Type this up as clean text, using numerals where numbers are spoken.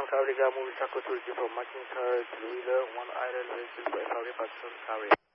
Cavalier, moving Taco to from Marking Car to the wheeler, one idle vehicle for FRA Patson Carrier.